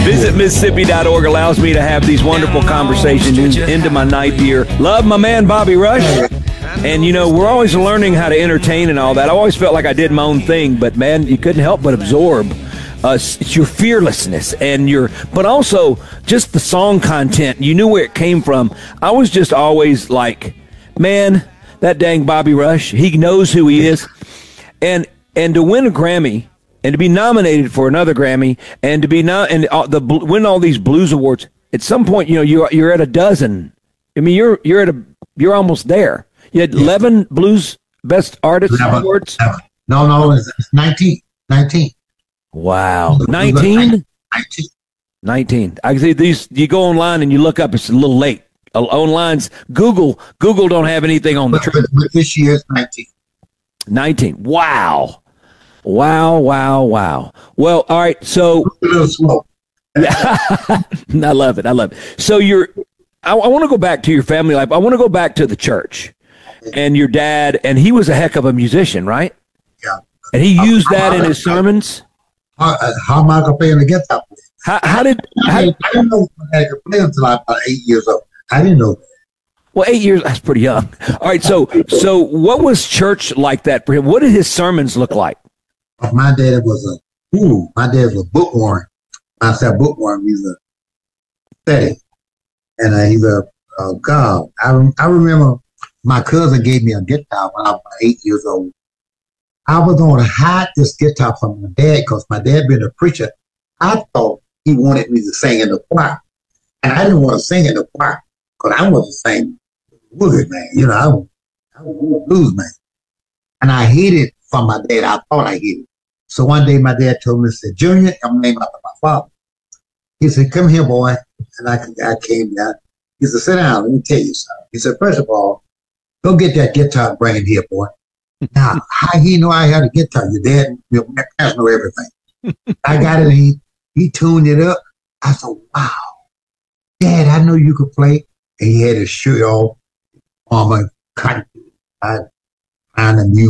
Visit Mississippi.org allows me to have these wonderful conversations into my ninth year. Love my man, Bobby Rush. And, you know, we're always learning how to entertain and all that. I always felt like I did my own thing, but, man, you couldn't help but absorb it's your fearlessness and but also just the song content. You knew where it came from. I was just always like, man, that dang Bobby Rush, he knows who he is. And to win a Grammy and to be nominated for another Grammy and to be win all these blues awards, at some point, you know, you're at a dozen. I mean, you're almost there. You had 11 blues best artist awards. No, it's 19. Wow. 19? 19. I see these. You go online and you look up. It's a little late. Online's Google don't have anything on the trip. But this year is 19. 19. Wow. Well, all right. So a little slow. I love it. So I want to go back to your family life. I want to go back to the church and your dad. And he was a heck of a musician, right? Yeah. And he used that in his sermons. How am I going to play on the guitar? I didn't know I could play until I was about 8 years old. I didn't know that. Well, 8 years, that's pretty young. All right, so what was church like that for him? What did his sermons look like? My dad was a bookworm. I said bookworm, he's a steady. And he's a God. I remember my cousin gave me a guitar when I was 8 years old. I was going to hide this guitar from my dad because my dad being a preacher, I thought he wanted me to sing in the choir. And I didn't want to sing in the choir because I wasn't singing wood, man. You know, I was a blues man. And I hid it from my dad. I thought I hid it. So one day my dad told me, he said, Junior, I'm named after my father. He said, come here, boy. And I came down. He said, sit down. Let me tell you something. He said, first of all, go get that guitar and bring it here, boy. Now, how he know I had a guitar? Your dad, your parents know everything. I got it, and he tuned it up. I said, wow, Dad, I know you could play. And he had his shirt off, armor, cut. I found a new